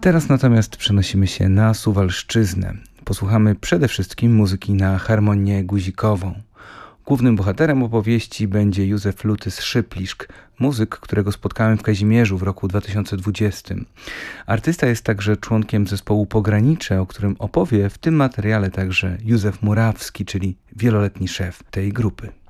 Teraz natomiast przenosimy się na Suwalszczyznę. Posłuchamy przede wszystkim muzyki na harmonię guzikową. Głównym bohaterem opowieści będzie Józef Lutys-Szypliszk, muzyk, którego spotkałem w Kazimierzu w roku 2020. Artysta jest także członkiem zespołu Pogranicze, o którym opowie w tym materiale także Józef Murawski, czyli wieloletni szef tej grupy.